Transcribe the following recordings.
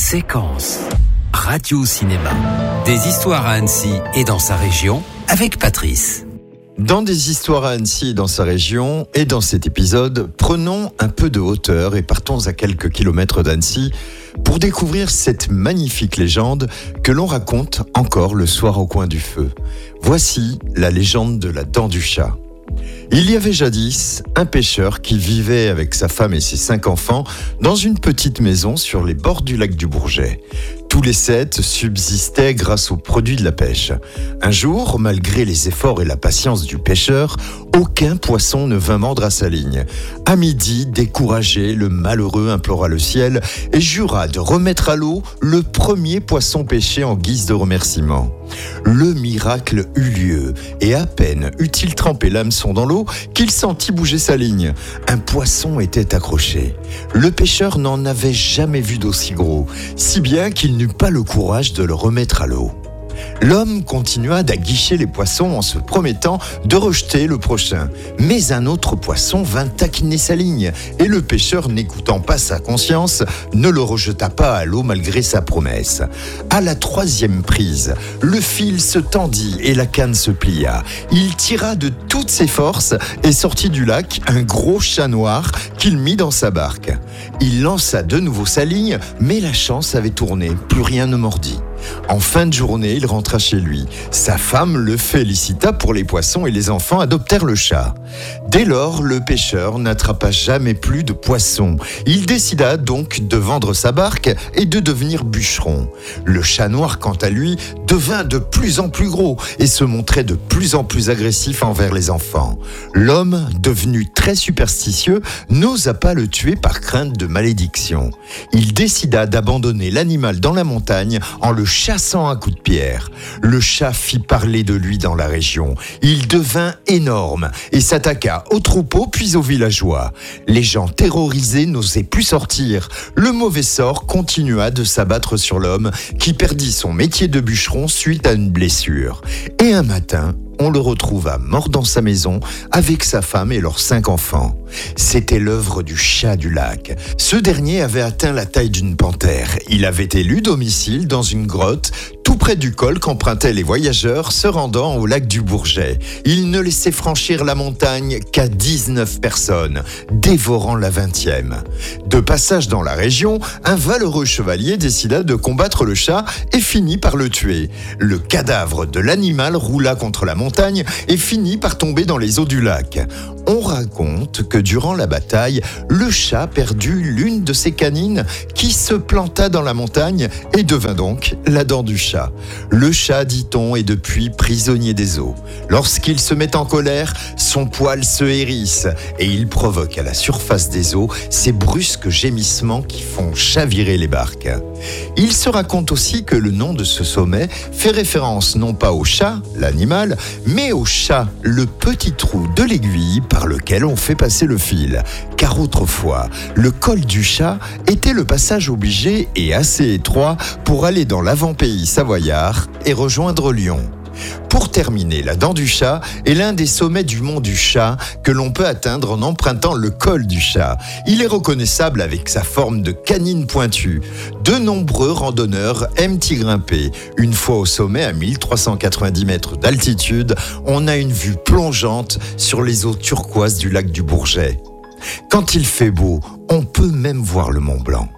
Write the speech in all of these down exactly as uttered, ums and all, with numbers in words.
Séquence. Radio Cinéma. Des histoires à Annecy et dans sa région avec Patrice. Dans des histoires à Annecy et dans sa région, et dans cet épisode, prenons un peu de hauteur et partons à quelques kilomètres d'Annecy pour découvrir cette magnifique légende que l'on raconte encore le soir au coin du feu. Voici la légende de la dent du chat. Il y avait jadis un pêcheur qui vivait avec sa femme et ses cinq enfants dans une petite maison sur les bords du lac du Bourget. Tous les sept subsistaient grâce aux produits de la pêche. Un jour, malgré les efforts et la patience du pêcheur, aucun poisson ne vint mordre à sa ligne. À midi, découragé, le malheureux implora le ciel et jura de remettre à l'eau le premier poisson pêché en guise de remerciement. Le miracle eut lieu et à peine eut-il trempé l'hameçon dans l'eau qu'il sentit bouger sa ligne. Un poisson était accroché. Le pêcheur n'en avait jamais vu d'aussi gros, si bien qu'il n'eut pas le courage de le remettre à l'eau. L'homme continua d'aguicher les poissons en se promettant de rejeter le prochain. Mais un autre poisson vint taquiner sa ligne et le pêcheur, n'écoutant pas sa conscience, ne le rejeta pas à l'eau malgré sa promesse. À la troisième prise, le fil se tendit et la canne se plia. Il tira de toutes ses forces et sortit du lac un gros chat noir qu'il mit dans sa barque. Il lança de nouveau sa ligne, mais la chance avait tourné, plus rien ne mordit. En fin de journée, il rentra chez lui. Sa femme le félicita pour les poissons et les enfants adoptèrent le chat. Dès lors, le pêcheur n'attrapa jamais plus de poissons. Il décida donc de vendre sa barque et de devenir bûcheron. Le chat noir, quant à lui, devint de plus en plus gros et se montrait de plus en plus agressif envers les enfants. L'homme, devenu très superstitieux, n'osa pas le tuer par crainte de malédiction. Il décida d'abandonner l'animal dans la montagne en le chassant à coups de pierre. Le chat fit parler de lui dans la région. Il devint énorme et s'attaqua aux troupeaux puis aux villageois. Les gens terrorisés n'osaient plus sortir. Le mauvais sort continua de s'abattre sur l'homme qui perdit son métier de bûcheron suite à une blessure. Et un matin, on le retrouva mort dans sa maison avec sa femme et leurs cinq enfants. C'était l'œuvre du chat du lac. Ce dernier avait atteint la taille d'une panthère. Il avait élu domicile dans une grotte tout près du col qu'empruntaient les voyageurs se rendant au lac du Bourget. Il ne laissait franchir la montagne qu'à dix-neuf personnes, dévorant la vingtième. De passage dans la région, un valeureux chevalier décida de combattre le chat et finit par le tuer. Le cadavre de l'animal roula contre la montagne et finit par tomber dans les eaux du lac. On raconte que durant la bataille, le chat perdut l'une de ses canines qui se planta dans la montagne et devint donc la dent du chat. Le chat, dit-on, est depuis prisonnier des eaux. Lorsqu'il se met en colère, son poil se hérisse et il provoque à la surface des eaux ces brusques gémissements qui font chavirer les barques. Il se raconte aussi que le nom de ce sommet fait référence non pas au chat, l'animal, mais au chat, le petit trou de l'aiguille par lequel on fait passer le fil. Car autrefois, le col du chat était le passage obligé et assez étroit pour aller dans l'avant-pays savoyard et rejoindre Lyon. Pour terminer, la dent du chat est l'un des sommets du mont du Chat que l'on peut atteindre en empruntant le col du chat. Il est reconnaissable avec sa forme de canine pointue. De nombreux randonneurs aiment y grimper. Une fois au sommet, à mille trois cent quatre-vingt-dix mètres d'altitude, on a une vue plongeante sur les eaux turquoises du lac du Bourget. Quand il fait beau, on peut même voir le Mont Blanc.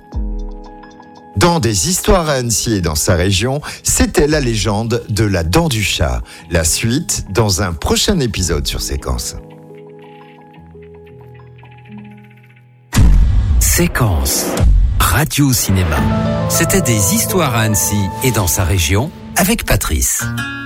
Dans des histoires à Annecy et dans sa région, c'était la légende de la dent du chat. La suite dans un prochain épisode sur Séquence. Séquence. Radio Cinéma. C'était des histoires à Annecy et dans sa région avec Patrice.